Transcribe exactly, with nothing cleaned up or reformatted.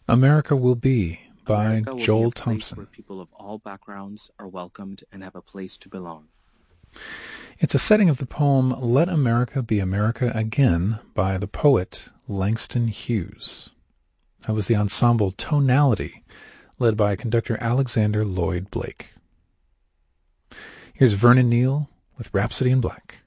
America Will Be by America will Joel be a place Thompson. where people of all backgrounds are welcomed and have a place to belong. It's a setting of the poem Let America Be America Again by the poet Langston Hughes. That was the ensemble Tonality, led by conductor Alexander Lloyd Blake. Here's Vernon Neal with Rhapsody in Black.